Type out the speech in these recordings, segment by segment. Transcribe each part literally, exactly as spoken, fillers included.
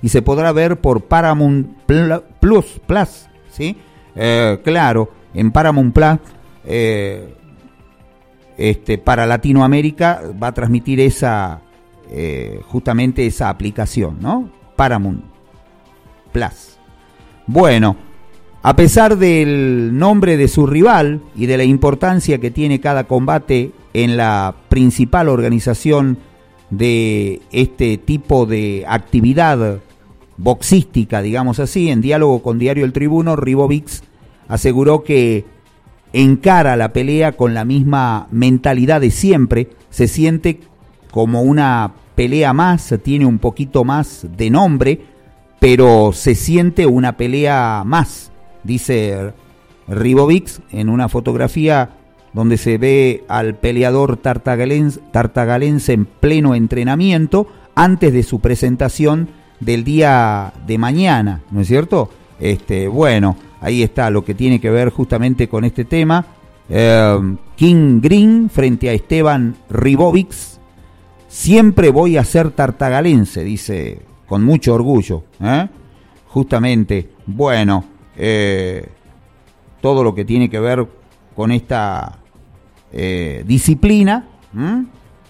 y se podrá ver por Paramount Plus, Plus ¿sí? Eh, claro, en Paramount Plus, eh, este, para Latinoamérica va a transmitir esa, eh, justamente esa aplicación, ¿no? Paramount Plus. Bueno, a pesar del nombre de su rival y de la importancia que tiene cada combate en la principal organización de este tipo de actividad boxística, digamos así, en diálogo con Diario El Tribuno, Ribovics aseguró que encara la pelea con la misma mentalidad de siempre, se siente como una pelea más, tiene un poquito más de nombre, pero se siente una pelea más, dice Ribovics en una fotografía donde se ve al peleador tartagalense, tartagalense en pleno entrenamiento antes de su presentación del día de mañana, ¿no es cierto? Este, bueno, ahí está lo que tiene que ver justamente con este tema. Eh, King Green frente a Esteban Ribovics. Siempre voy a ser tartagalense, dice con mucho orgullo, ¿eh? Justamente, bueno, eh, todo lo que tiene que ver con esta eh, disciplina, ¿m?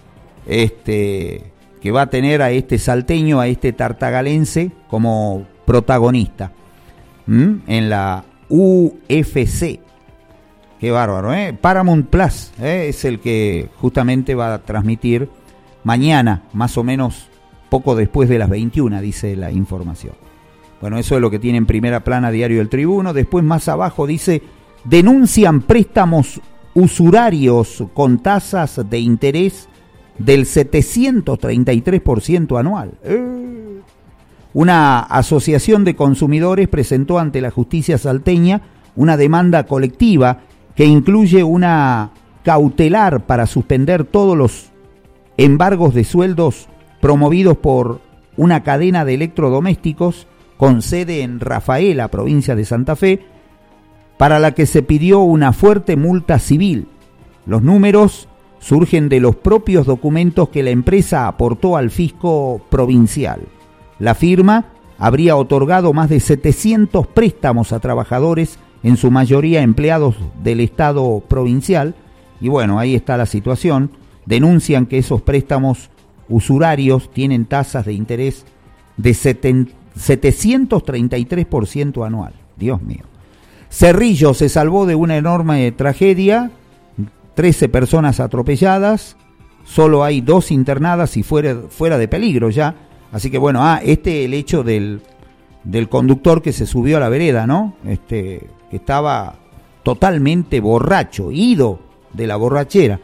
este que va a tener a este salteño, a este tartagalense como protagonista, ¿m? En la U F C. Qué bárbaro, ¿eh? Paramount Plus, ¿eh? Es el que justamente va a transmitir mañana, más o menos poco después de las veintiuna, dice la información. Bueno, eso es lo que tiene en primera plana Diario El Tribuno. Después más abajo dice, denuncian préstamos usurarios con tasas de interés del setecientos treinta y tres por ciento anual. Eh. Una asociación de consumidores presentó ante la justicia salteña una demanda colectiva que incluye una cautelar para suspender todos los embargos de sueldos promovidos por una cadena de electrodomésticos con sede en Rafaela, provincia de Santa Fe, para la que se pidió una fuerte multa civil. Los números surgen de los propios documentos que la empresa aportó al fisco provincial. La firma habría otorgado más de setecientos préstamos a trabajadores, en su mayoría empleados del Estado provincial, y bueno, ahí está la situación. Denuncian que esos préstamos usurarios tienen tasas de interés de setecientos treinta y tres por ciento anual. Dios mío. Cerrillo se salvó de una enorme tragedia, trece personas atropelladas, solo hay dos internadas y fuera, fuera de peligro ya. Así que bueno, ah, este el hecho del, del conductor que se subió a la vereda, ¿no? Este, que estaba totalmente borracho, ido de la borrachera.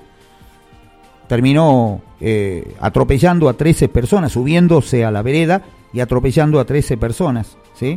Terminó eh, atropellando a trece personas, subiéndose a la vereda y atropellando a trece personas, ¿sí?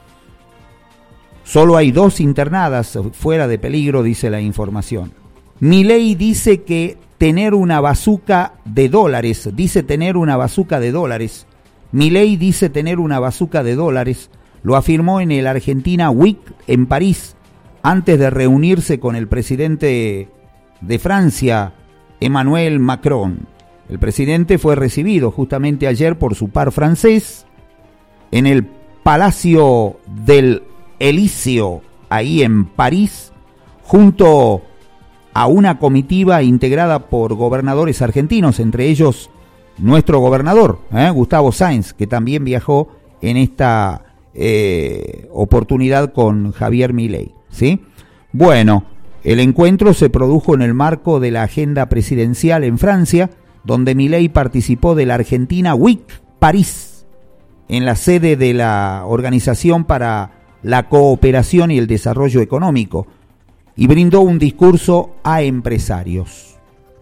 Solo hay dos internadas fuera de peligro, dice la información. Milei dice que tener una bazuca de dólares, dice tener una bazuca de dólares. Milei dice tener una bazuca de dólares, lo afirmó en el Argentina Week en París, antes de reunirse con el presidente de Francia, Emmanuel Macron. El presidente fue recibido justamente ayer por su par francés en el Palacio del Elíseo, ahí en París, junto a una comitiva integrada por gobernadores argentinos, entre ellos nuestro gobernador, ¿eh? Gustavo Sáenz, que también viajó en esta eh, oportunidad con Javier Milei, ¿sí? Bueno, el encuentro se produjo en el marco de la agenda presidencial en Francia, donde Milei participó de la Argentina Week París, en la sede de la Organización para la Cooperación y el Desarrollo Económico, y brindó un discurso a empresarios.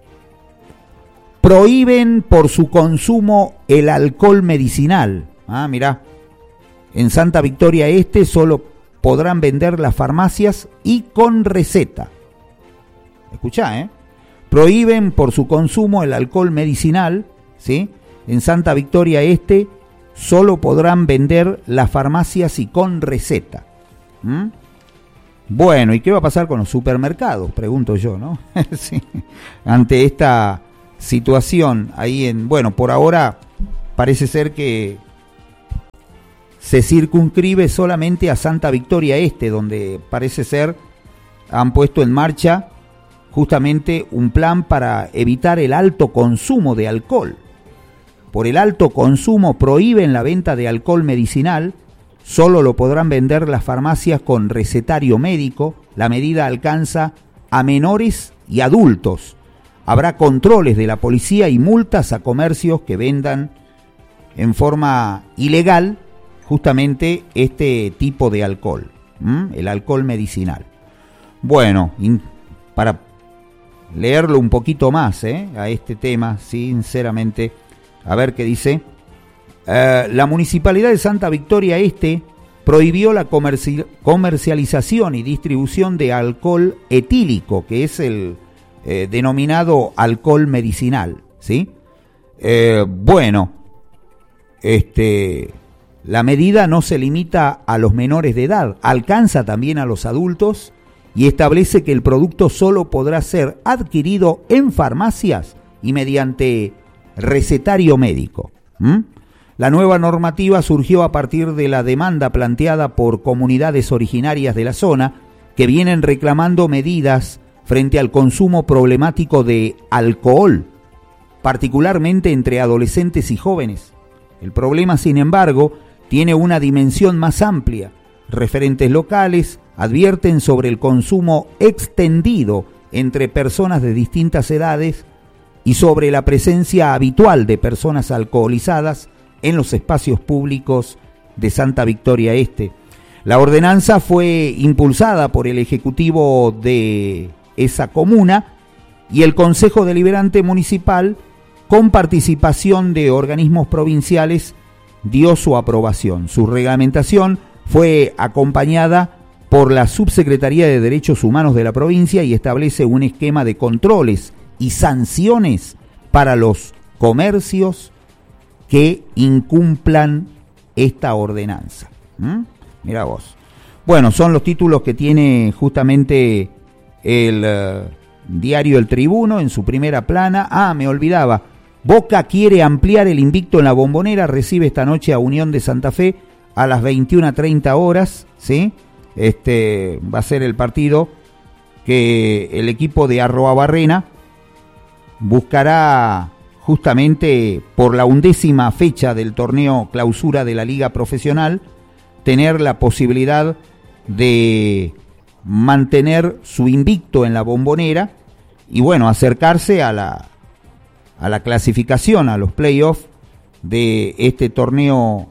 Prohíben por su consumo el alcohol medicinal. Ah, mirá, en Santa Victoria Este solo podrán vender las farmacias y con receta. Escuchá, ¿eh? Prohíben por su consumo el alcohol medicinal, ¿sí? En Santa Victoria Este solo podrán vender las farmacias y con receta. ¿Mm? Bueno, ¿y qué va a pasar con los supermercados? Pregunto yo, ¿no? Sí. Ante esta situación ahí en... Bueno, por ahora parece ser que se circunscribe solamente a Santa Victoria Este, donde parece ser han puesto en marcha justamente un plan para evitar el alto consumo de alcohol. Por el alto consumo prohíben la venta de alcohol medicinal, solo lo podrán vender las farmacias con recetario médico. La medida alcanza a menores y adultos. Habrá controles de la policía y multas a comercios que vendan en forma ilegal justamente este tipo de alcohol, ¿m? el alcohol medicinal. Bueno, in, para leerlo un poquito más ¿eh? a este tema, sinceramente, a ver qué dice. Uh, la Municipalidad de Santa Victoria Este prohibió la comerci- comercialización y distribución de alcohol etílico, que es el eh, denominado alcohol medicinal, ¿sí? Eh, bueno, este, la medida no se limita a los menores de edad, alcanza también a los adultos y establece que el producto solo podrá ser adquirido en farmacias y mediante recetario médico. ¿Mm? La nueva normativa surgió a partir de la demanda planteada por comunidades originarias de la zona que vienen reclamando medidas frente al consumo problemático de alcohol, particularmente entre adolescentes y jóvenes. El problema, sin embargo, tiene una dimensión más amplia. Referentes locales advierten sobre el consumo extendido entre personas de distintas edades y sobre la presencia habitual de personas alcoholizadas en los espacios públicos de Santa Victoria Este. La ordenanza fue impulsada por el Ejecutivo de esa comuna y el Consejo Deliberante Municipal, con participación de organismos provinciales, dio su aprobación. Su reglamentación fue acompañada por la Subsecretaría de Derechos Humanos de la provincia y establece un esquema de controles y sanciones para los comercios que incumplan esta ordenanza. ¿Mm? Mirá vos. Bueno, son los títulos que tiene justamente el uh, diario El Tribuno en su primera plana. Ah, me olvidaba. Boca quiere ampliar el invicto en la Bombonera, recibe esta noche a Unión de Santa Fe a las veintiuna treinta horas, ¿sí? Este va a ser el partido que el equipo de Arroabarrena buscará justamente por la undécima fecha del torneo clausura de la Liga Profesional, tener la posibilidad de mantener su invicto en la Bombonera y bueno, acercarse a la a la clasificación, a los playoffs de este torneo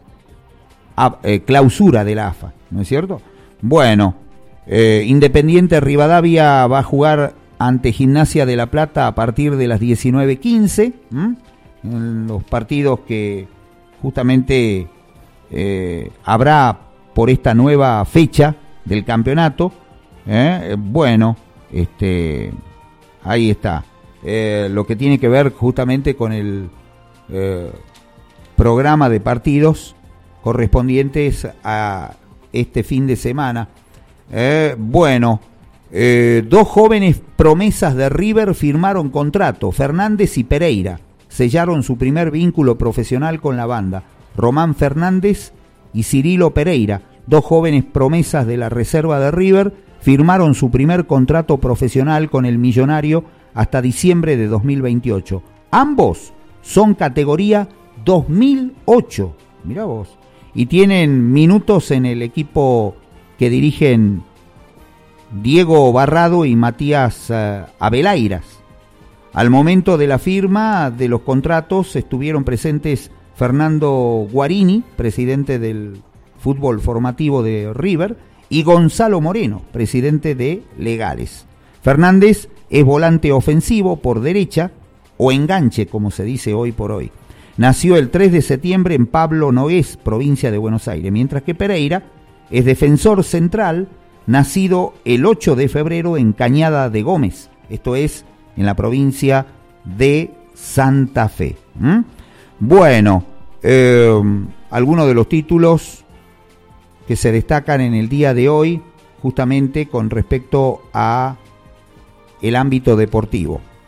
a, eh, clausura de la A F A, ¿no es cierto? Bueno, eh, Independiente Rivadavia va a jugar ante Gimnasia de La Plata a partir de las diecinueve quince, ¿m? en los partidos que justamente eh, habrá por esta nueva fecha del campeonato. ¿eh? Bueno, este, ahí está. Eh, lo que tiene que ver justamente con el eh, programa de partidos correspondientes a este fin de semana. Eh, bueno, eh, dos jóvenes promesas de River firmaron contrato. Fernández y Pereira sellaron su primer vínculo profesional con la banda. Román Fernández y Cirilo Pereira, dos jóvenes promesas de la reserva de River, firmaron su primer contrato profesional con el millonario hasta diciembre de dos mil veintiocho. Ambos son categoría dos mil ocho, mirá vos, y tienen minutos en el equipo que dirigen Diego Barrado y Matías uh, Abelairas. Al momento de la firma de los contratos estuvieron presentes Fernando Guarini, presidente del fútbol formativo de River, y Gonzalo Moreno, presidente de Legales. Fernández es volante ofensivo por derecha o enganche, como se dice hoy por hoy. Nació el tres de septiembre en Pablo Nogués, provincia de Buenos Aires, mientras que Pereira es defensor central, nacido el ocho de febrero en Cañada de Gómez, esto es en la provincia de Santa Fe. ¿Mm? Bueno, eh, algunos de los títulos que se destacan en el día de hoy, justamente con respecto a el ámbito deportivo.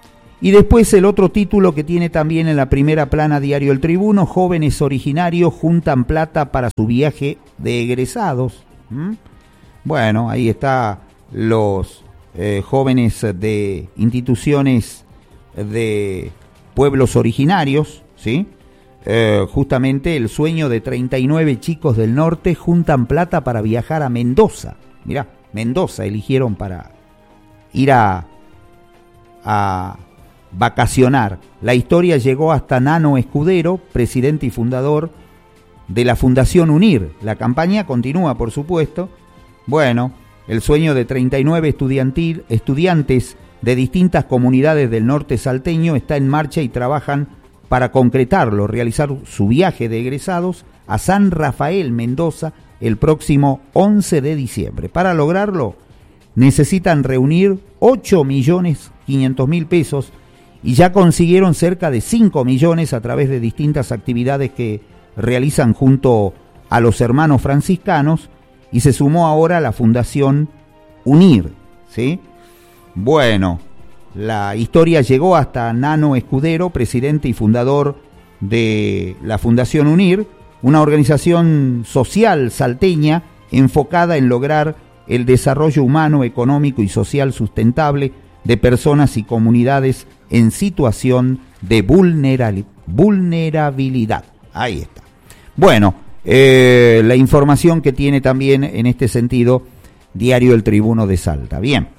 Y después el otro título que tiene también en la primera plana diario El Tribuno: jóvenes originarios juntan plata para su viaje de egresados. ¿Mm? Bueno, ahí está los eh, jóvenes de instituciones de pueblos originarios, ¿sí? Eh, justamente el sueño de treinta y nueve chicos del norte juntan plata para viajar a Mendoza. Mirá, Mendoza eligieron para ir a, a vacacionar. La historia llegó hasta Nano Escudero, presidente y fundador de la Fundación UNIR. La campaña continúa, por supuesto. Bueno, el sueño de treinta y nueve estudiantil, estudiantes de distintas comunidades del norte salteño está en marcha y trabajan para concretarlo, realizar su viaje de egresados a San Rafael, Mendoza, el próximo once de diciembre. Para lograrlo, necesitan reunir ocho millones quinientos mil pesos y ya consiguieron cerca de cinco millones a través de distintas actividades que realizan junto a los hermanos franciscanos, y se sumó ahora la Fundación UNIR, ¿sí? Bueno, la historia llegó hasta Nano Escudero, presidente y fundador de la Fundación UNIR, una organización social salteña enfocada en lograr el desarrollo humano, económico y social sustentable de personas y comunidades en situación de vulnerabilidad. Ahí está. Bueno, eh, la información que tiene también en este sentido Diario El Tribuno de Salta. Bien.